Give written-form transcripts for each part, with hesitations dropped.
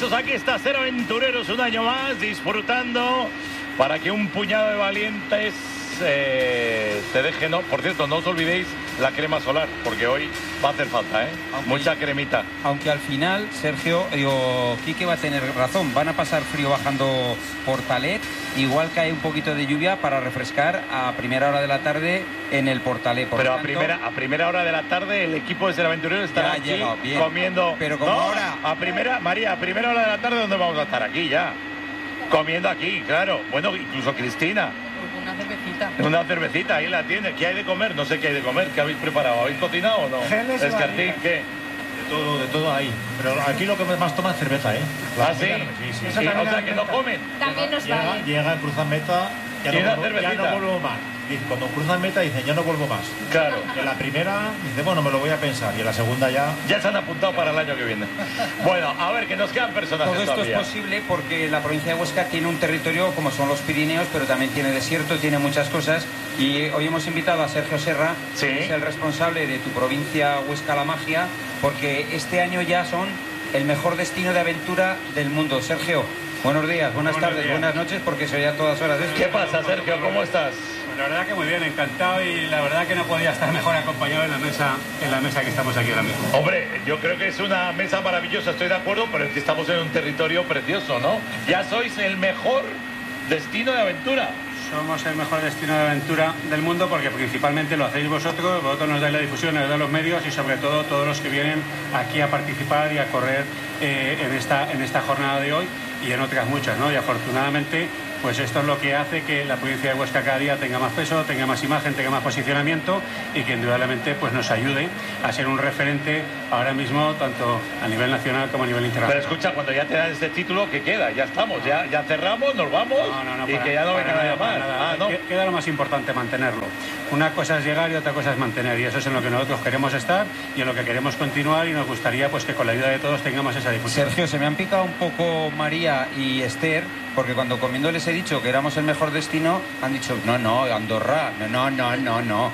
muchachos, aquí está Ser Aventureros un año más, disfrutando para que un puñado de valientes se dejen. No, por cierto, no os olvidéis la crema solar, porque hoy va a hacer falta, mucha cremita. Aunque al final, Sergio, Quique va a tener razón, van a pasar frío bajando Portalet, igual cae un poquito de lluvia para refrescar a primera hora de la tarde en el Portalet. Pero a primera hora de la tarde el equipo de Ser Aventureros estará aquí comiendo. Pero como ahora... a primera hora de la tarde, ¿dónde vamos a estar? Aquí ya. Comiendo aquí, claro. Bueno, incluso Cristina. Una cervecita. Una cervecita, ahí la tiene. ¿Qué hay de comer? No sé qué hay de comer. ¿Qué habéis preparado? ¿Habéis cocinado o no? Escartín, ¿qué? De todo ahí. Pero aquí lo que más toman es cerveza, ¿eh? ¿Ah, sí? Sí. O sea, que no comen. También nos vale. Llega, cruzan meta, ya no vuelvo más. Dice, cuando cruzan meta dicen, ya no vuelvo más. Claro. En la primera dice, bueno, me lo voy a pensar. Y en la segunda ya... Ya se han apuntado para el año que viene. Bueno, a ver, que nos quedan personajes. Todo esto todavía. Es posible porque la provincia de Huesca tiene un territorio como son los Pirineos, pero también tiene desierto, tiene muchas cosas. Y hoy hemos invitado a Sergio Serra, que es el responsable de tu provincia Huesca-La Magia, porque este año ya son el mejor destino de aventura del mundo. Sergio, buenos días, buenas tardes, buenas noches, porque se oye a todas horas esto. ¿Qué pasa, Sergio? ¿Cómo estás? La verdad que muy bien, encantado, y la verdad que no podía estar mejor acompañado en la mesa que estamos aquí ahora mismo. Hombre, yo creo que es una mesa maravillosa, estoy de acuerdo, pero es que estamos en un territorio precioso, ¿no? Ya sois el mejor destino de aventura. Somos el mejor destino de aventura del mundo porque principalmente lo hacéis vosotros nos dais la difusión, nos dais los medios y sobre todo todos los que vienen aquí a participar y a correr en esta jornada de hoy y en otras muchas, ¿no? Y afortunadamente pues esto es lo que hace que la provincia de Huesca cada día tenga más peso, tenga más imagen, tenga más posicionamiento y que indudablemente pues nos ayude a ser un referente ahora mismo tanto a nivel nacional como a nivel internacional. Pero escucha, cuando ya te dan este título, ¿qué queda? Ya estamos, ya cerramos, nos vamos y que ya no venga nadie más. ¿No? Queda lo más importante, mantenerlo. Una cosa es llegar y otra cosa es mantener, y eso es en lo que nosotros queremos estar y en lo que queremos continuar, y nos gustaría pues que con la ayuda de todos tengamos esa difusión. Sergio, se me han picado un poco María y Esther, porque cuando comiendo les he dicho que éramos el mejor destino, han dicho, no, Andorra, no.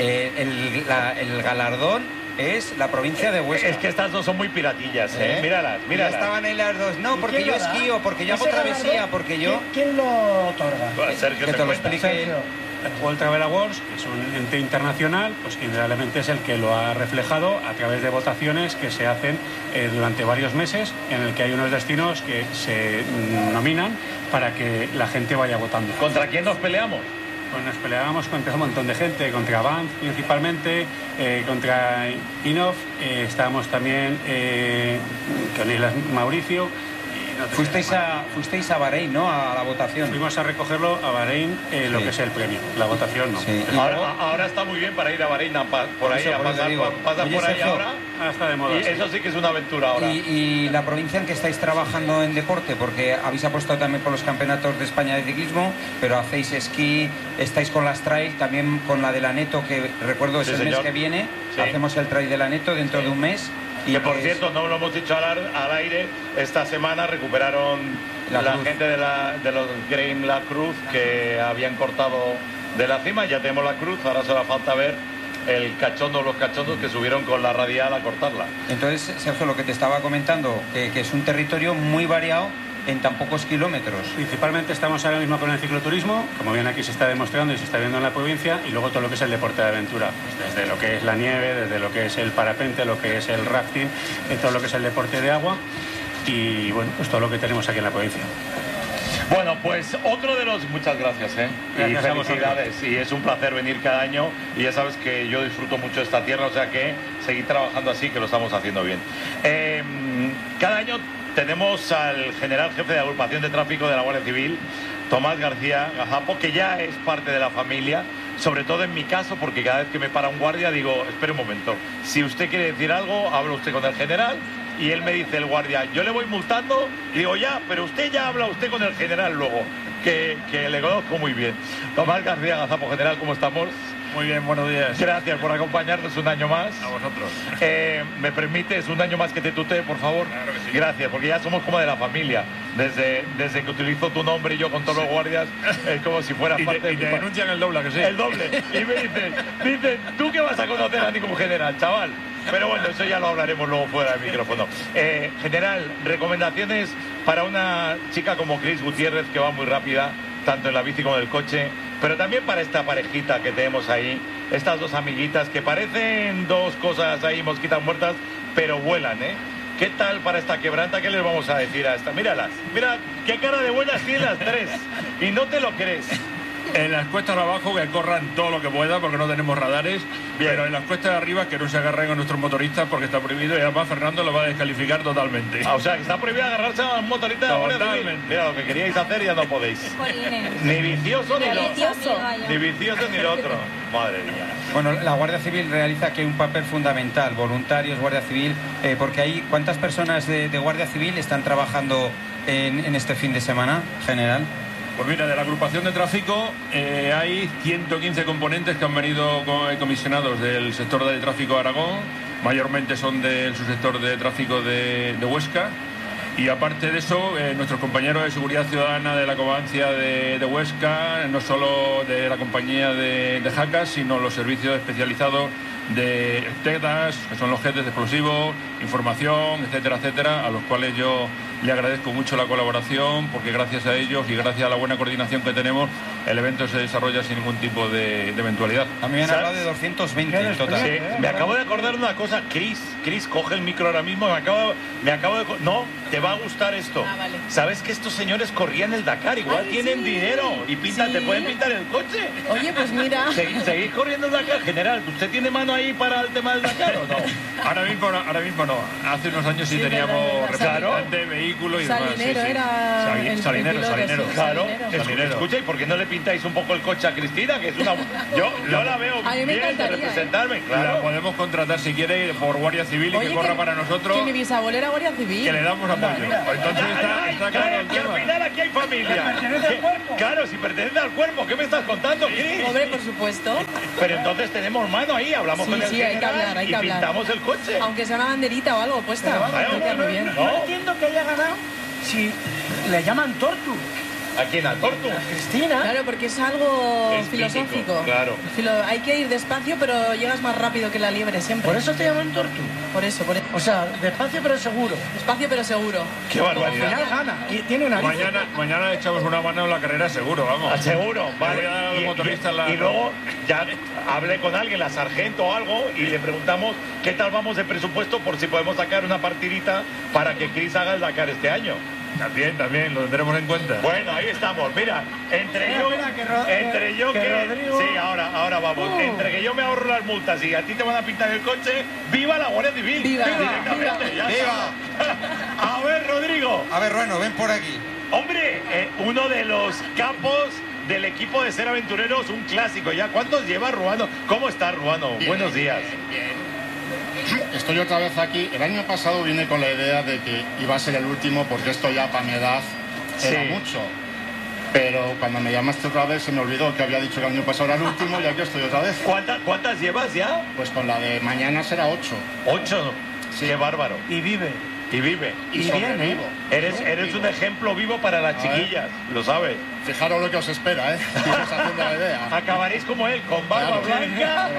El galardón es la provincia de Huesca. Es que estas dos son muy piratillas, Míralas. Ya estaban ahí las dos. No, porque yo esquío, porque yo hago travesía, porque yo... ¿Quién lo otorga? Sergio, que te lo explique. World Travel Awards, que es un ente internacional, pues que indudablemente es el que lo ha reflejado a través de votaciones que se hacen durante varios meses, en el que hay unos destinos que se nominan para que la gente vaya votando. ¿Contra quién nos peleamos? Pues nos peleábamos contra un montón de gente, contra Banff principalmente, contra Inov, estábamos también con Islas Mauricio. Fuisteis a Bahrein, ¿no? A la votación. Fuimos a recogerlo a Bahrein, lo que es el premio. La votación no. Sí. Ahora está muy bien para ir a Bahrein, por ahí a pasar. Pasas por ahí Sergio, ahora. Está de moda. Y eso sí que es una aventura ahora. Y la provincia en que estáis trabajando en deporte, porque habéis apostado también por los campeonatos de España de ciclismo, pero hacéis esquí, estáis con las trails, también con la de la Neto, que recuerdo es el mes que viene. Sí. Hacemos el trail de la Neto dentro de un mes. Y que por cierto, no lo hemos dicho al aire, esta semana recuperaron la gente de los Grain La Cruz, que habían cortado de la cima. Ya tenemos la cruz, ahora solo falta ver los cachondos que subieron con la radial a cortarla. Entonces, Sergio, lo que te estaba comentando, que es un territorio muy variado en tan pocos kilómetros. Principalmente estamos ahora mismo con el cicloturismo, como bien aquí se está demostrando y se está viendo en la provincia, y luego todo lo que es el deporte de aventura, pues desde lo que es la nieve, desde lo que es el parapente, lo que es el rafting, todo lo que es el deporte de agua, y bueno, pues todo lo que tenemos aquí en la provincia. Bueno, pues otro de los... Muchas gracias, y felicidades, y es un placer venir cada año, y ya sabes que yo disfruto mucho de esta tierra, o sea que seguir trabajando así, que lo estamos haciendo bien. Cada año tenemos al general jefe de agrupación de tráfico de la Guardia Civil, Tomás García Gazapo, que ya es parte de la familia, sobre todo en mi caso, porque cada vez que me para un guardia digo, espere un momento, si usted quiere decir algo, habla usted con el general, y él me dice, el guardia, yo le voy multando, y digo, ya, pero usted ya habla usted con el general luego, que le conozco muy bien. Tomás García Gazapo, general, ¿cómo estamos? Muy bien, buenos días. Gracias por acompañarnos un año más. A vosotros. ¿Me permites un año más que te tutee, por favor? Claro que sí. Gracias, porque ya somos como de la familia. Desde que utilizo tu nombre y yo con todos los guardias, es como si fueras parte de te denuncian el doble, que sí. El doble. Y me dicen, ¿tú qué vas a conocer a ningún general, chaval? Pero bueno, eso ya lo hablaremos luego fuera del micrófono. General, recomendaciones para una chica como Cris Gutiérrez, que va muy rápida, tanto en la bici como en el coche, pero también para esta parejita que tenemos ahí, estas dos amiguitas que parecen dos cosas ahí, mosquitas muertas, pero vuelan, ¿eh? ¿Qué tal para esta quebranta? ¿Qué les vamos a decir a esta? Míralas, mira qué cara de buenas tienen las tres, y no te lo crees. En las cuestas de abajo que corran todo lo que pueda porque no tenemos radares. Bien. Pero en las cuestas de arriba que no se agarren a nuestros motoristas porque está prohibido y además Fernando lo va a descalificar totalmente. O sea, que está prohibido agarrarse a un motorista de la Guardia Civil. Mira, lo que queríais hacer ya no podéis. Ni vicioso ni lo otro. Ni vicioso ni lo otro. Madre mía. Bueno, la Guardia Civil realiza aquí un papel fundamental, voluntarios, Guardia Civil, porque ahí, ¿cuántas personas de Guardia Civil están trabajando en este fin de semana, general? Pues mira, de la agrupación de tráfico hay 115 componentes que han venido comisionados del sector de tráfico de Aragón, mayormente son del subsector de tráfico de Huesca, y aparte de eso, nuestros compañeros de seguridad ciudadana de la Comandancia de Huesca, no solo de la compañía de Jacas, sino los servicios especializados de TEDAS, que son los jefes de explosivos, información, etcétera, etcétera, a los cuales yo le agradezco mucho la colaboración, porque gracias a ellos y gracias a la buena coordinación que tenemos, el evento se desarrolla sin ningún tipo de eventualidad. A mí me han hablado de 220 en total. Sí, me acabo de acordar de una cosa, Cris, coge el micro ahora mismo, me acabo de... No, te va a gustar esto. Vale. ¿Sabes que estos señores corrían el Dakar? Igual tienen dinero y pintan, te pueden pintar el coche. Oye, pues mira. ¿Seguís corriendo el Dakar, general? ¿Usted tiene mano ahí para el tema del Dakar o no? Ahora mismo no. Hace unos años sí teníamos representante, vehículo y demás. Salinero era Salinero. Claro. Salinero. Escucha, ¿y por qué no le pintáis un poco el coche a Cristina? Que es una... Yo la veo bien de representarme, claro. La podemos contratar si quiere por Guardia Civil y que corra para nosotros. Que mi bisabuela era Guardia Civil. Que le damos apoyo. Entonces está claro el que al tema. final aquí hay familia. ¿Pertenece al cuerpo? Claro, si pertenece al cuerpo, ¿qué me estás contando, Cris? Hombre, por supuesto. Pero entonces tenemos mano ahí, hablamos con el Sí, hay que hablar, y pintamos el coche. Aunque sea una banderita o algo puesta. Pero, muy bien. No entiendo que haya ganado si le llaman Tortu. ¿A quién? ¿A Tortu? Cristina. Claro, porque es algo Es filosófico. mítico, claro. Hay que ir despacio, pero llegas más rápido que la liebre siempre. Por eso te llaman Tortu. Por eso. O sea, despacio pero seguro. Despacio, pero seguro. Qué Al barbaridad. final gana. Y tiene una Mañana echamos una mano en la carrera seguro, vamos. Seguro, vale. Voy a dar a los motoristas y luego ya hablé con alguien, la sargento o algo, y le preguntamos qué tal vamos de presupuesto por si podemos sacar una partidita para que Cris haga el Dakar este año. También, lo tendremos en cuenta. Bueno, ahí estamos. Mira, entre yo que Rodrigo... Sí, ahora vamos. Entre que yo me ahorro las multas y a ti te van a pintar el coche, ¡viva la Guardia Civil! ¡Viva! Directamente, ya está. A ver, Rodrigo. A ver, Ruano, ven por aquí. Hombre, uno de los capos del equipo de Ser Aventureros, un clásico ya. ¿Cuántos lleva Ruano? ¿Cómo estás, Ruano? Bien, Buenos días. Bien. Estoy otra vez aquí. El año pasado vine con la idea de que iba a ser el último porque esto ya para mi edad era mucho. Pero cuando me llamaste otra vez se me olvidó que había dicho que el año pasado era el último y aquí estoy otra vez. ¿Cuántas llevas ya? Pues con la de mañana será 8. 8. Sí, qué bárbaro. Y vive. Y vive. Y bien, sobrevivo. Eres un ejemplo vivo para las chiquillas, lo sabes. Fijaros lo que os espera, ¿eh? Estamos haciendo la idea. Acabaréis como él, con barba blanca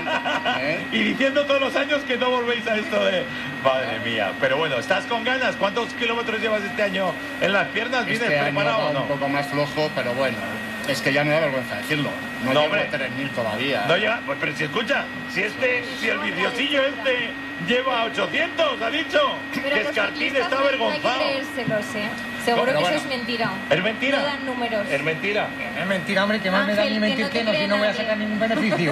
y diciendo todos los años que no volvéis a esto de... Madre mía. Pero bueno, ¿estás con ganas? ¿Cuántos kilómetros llevas este año en las piernas? ¿Vienes Este preparado año o no? un poco más flojo, pero bueno. Es que ya me da vergüenza decirlo. No llego hombre. a 3.000 todavía. No llega, pues, pero si escucha, si el viciosillo lleva 800, ha dicho, Pero que los Escartín ciclistas está no hay avergonzado. que creérselos, ¿eh? Seguro Pero que bueno. eso es mentira. ¿Es mentira? No dan números. Es mentira. Es mentira, hombre, que más me da a mí Ángel, que no te mentir que no, si cree no voy a nadie. sacar ningún beneficio.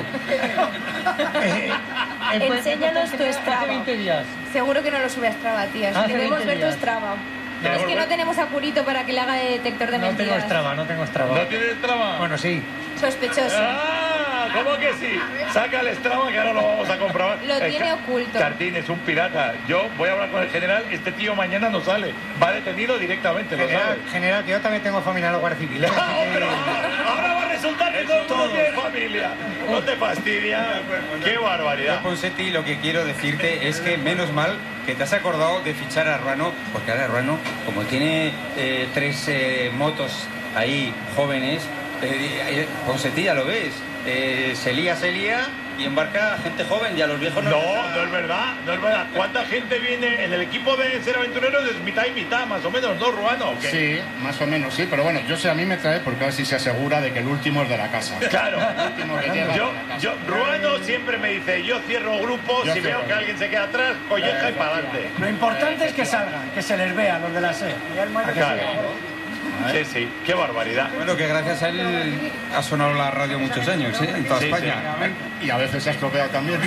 Enséñanos tu Hace Strava. 20 días. Seguro que no lo sube a Strava, tía. Hace Queremos 20 ver tu días. Strava. ¿Queremos Es que ver? no tenemos a Curito para que le haga de detector de No tengo mentiras. Strava, no tengo Strava. ¿No tienes Strava? Bueno, sí. Sospechoso. ¡Ah! ¿Cómo que sí? Saca el Strava que ahora lo vamos a comprobar. Lo tiene oculto. Cartín es un pirata. Yo voy a hablar con el general. Este tío mañana no sale. Va detenido directamente, ¿lo sabes? General, que yo también tengo familia en la Guardia Civil. Ahora va a resultar que todo el mundo tiene familia. No te fastidia. ¡Qué barbaridad! Ponsetti, lo que quiero decirte es que menos mal que te has acordado de fichar a Ruano, porque ahora Ruano, como tiene 3 motos ahí jóvenes, Ponsetti ya lo ves, se lía y embarca gente joven, y a los viejos no es verdad, no es verdad. ¿Cuánta gente viene en el equipo de Ser Aventureros? Es mitad y mitad, más o menos, ¿no, Ruano? Sí, más o menos, sí, pero bueno, yo sé, a mí me trae porque así se asegura de que el último es de la casa. Claro, el último que llega Ruano siempre me dice, yo cierro grupos, si veo que alguien se queda atrás, colleja y para adelante. Lo importante es que salgan, que se les vea los de la SE. Sí, sí, qué barbaridad. Bueno, que gracias a él ha sonado la radio muchos años, en toda España. Sí. Y a veces se ha estropeado también.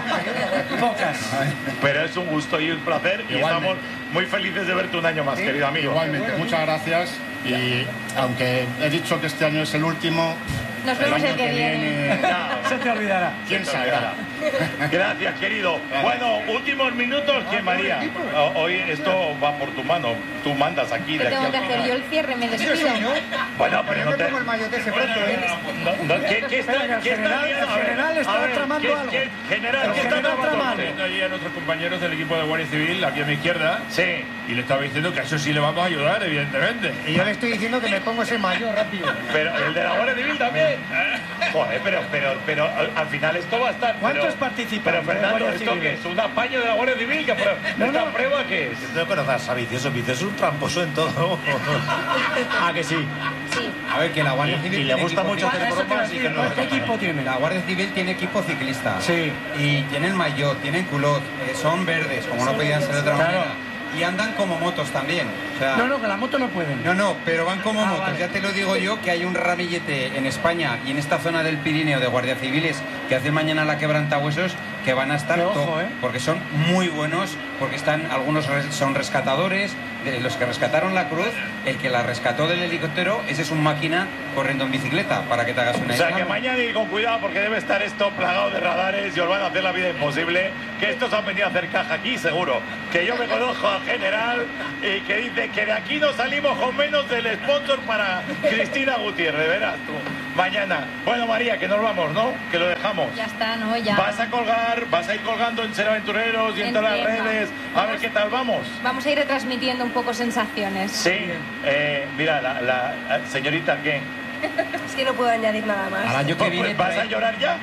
Pocas. Pero es un gusto y un placer. Y estamos muy felices de verte un año más, querido amigo. Igualmente, muchas gracias. Y aunque he dicho que este año es el último, nos vemos el que viene. Se te olvidará. ¿Quién sabrá? Gracias, querido. Bueno, últimos minutos, ¿quién, María? Hoy esto va por tu mano. Tú mandas aquí. ¿Qué tengo que hacer? Yo el cierre me despido. Bueno, pero no Yo te... me pongo el mayote ese pronto, ¿eh? ¿Qué está general está tramando algo. General, ¿qué está tramando? Viendo allí a nuestros compañeros del equipo de Guardia Civil, aquí a mi izquierda. Sí. Y le estaba diciendo que a eso sí le vamos a ayudar, evidentemente. Y yo le estoy diciendo que me pongo ese mayo rápido. Pero el de la Guardia Civil también. Joder, pero al final esto va a estar. ¿Cuántos participan? Pero Fernando, ¿esto qué es? ¿Un apaño de la Guardia Civil? ¿Esta prueba qué es? No conoces a Vicioso, Vicioso es un tramposo en todo. ¿Ah, que sí? Sí. A ver, que la Guardia Civil Y le gusta mucho hacer bromas y que no. ¿Qué equipo tiene? La Guardia Civil tiene equipo ciclista. Sí. Y tienen maillot, tienen culot, son verdes, como no podían ser de otra manera. Y andan como motos también. O sea, No, que la moto no pueden. No, pero van como motos. Vale. Ya te lo digo yo, que hay un ramillete en España y en esta zona del Pirineo de guardia civiles que hacen mañana la quebrantahuesos, que van a estar top, porque son muy buenos, porque algunos son rescatadores, de los que rescataron la Cruz, el que la rescató del helicóptero, ese es un máquina corriendo en bicicleta, para que te hagas una idea. O sea, que mañana ir con cuidado porque debe estar esto plagado de radares y os van a hacer la vida imposible, que estos han venido a hacer caja aquí, seguro. Que yo me conozco al general y que dice que de aquí no salimos con menos del sponsor para Cristina Gutiérrez, verás tú. Mañana. Bueno, María, que nos vamos, ¿no? Que lo dejamos. Ya está, ¿no? Ya. Vas a colgar, vas a ir colgando en Ser Aventureros y en todas las redes. A ver qué tal vamos. Vamos a ir retransmitiendo un poco sensaciones. Sí. Mira, la señorita, ¿qué? Es que no puedo añadir nada más. Al año que viene ¿Vas a llorar ya?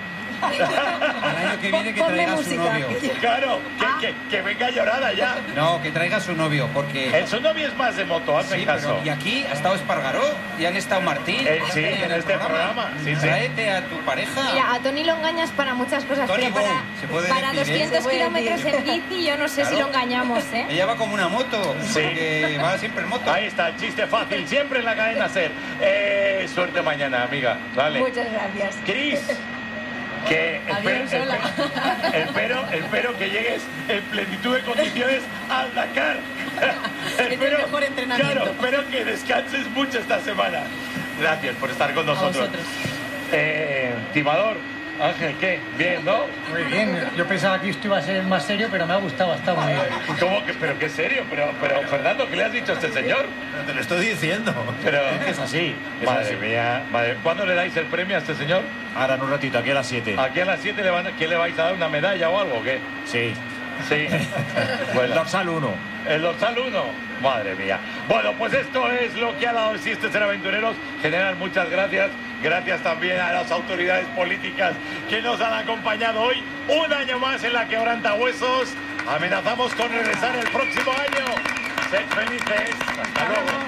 Al año que viene que traiga su novio. Claro, que venga llorada ya. No, que traiga su novio, porque... Su novio es más de moto, hazme caso. Y aquí ha estado Espargaró y han estado Martín. Sí, en este programa. Sí. Tráete a tu pareja. Mira, a Tony lo engañas para muchas cosas, Tony pero para decir, 200 kilómetros en bici yo no sé si lo engañamos, ¿eh? Ella va como una moto, sí. porque va siempre en moto. Ahí está, el chiste fácil, siempre en la cadena Ser. Suerte mañana, amiga. Vale. Muchas gracias. Cris. Que espero que llegues en plenitud de condiciones al Dakar. Espero, el mejor entrenamiento. Claro, espero que descanses mucho esta semana. Gracias por estar con nosotros. Timador, Ángel, ¿qué? Bien, ¿no? Muy bien. Yo pensaba que esto iba a ser más serio, pero me ha gustado, está muy bien. ¿Cómo que? ¿Pero qué serio? Pero Fernando, ¿qué le has dicho a este señor? Te lo estoy diciendo. Pero es así. Madre mía, madre. ¿Cuándo le dais el premio a este señor? Ahora en un ratito, aquí a las 7. Aquí a las 7 ¿qué le vais a dar? ¿Una medalla o algo o qué? Sí. Sí. Bueno. El dorsal 1. El dorsal 1. Madre mía. Bueno, pues esto es lo que ha dado el Ser Aventureros. General, muchas gracias. Gracias también a las autoridades políticas que nos han acompañado hoy. Un año más en la Quebrantahuesos. Amenazamos con regresar el próximo año. Sed felices. Hasta luego.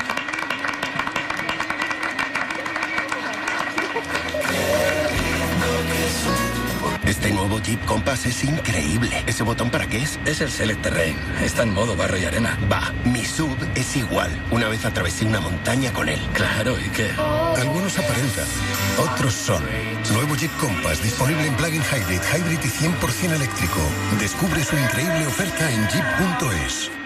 Este nuevo Jeep Compass es increíble. ¿Ese botón para qué es? Es el Select Terrain. Está en modo barro y arena. Va, mi sub es igual. Una vez atravesé una montaña con él. Claro, ¿y qué? Algunos aparentan, otros son. Nuevo Jeep Compass disponible en plug-in hybrid y 100% eléctrico. Descubre su increíble oferta en jeep.es.